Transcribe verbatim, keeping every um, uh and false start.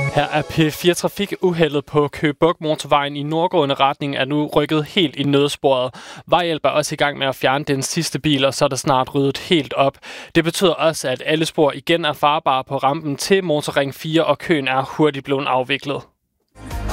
Her er P fire Trafik. Uheldet på Køge Bugt motorvejen i nordgående retning er nu rykket helt i nødsporet. Vejhjælp er også i gang med at fjerne den sidste bil, og så er der snart ryddet helt op. Det betyder også, at alle spor igen er farbare på rampen til Motorring fire, og køen er hurtigt blevet afviklet.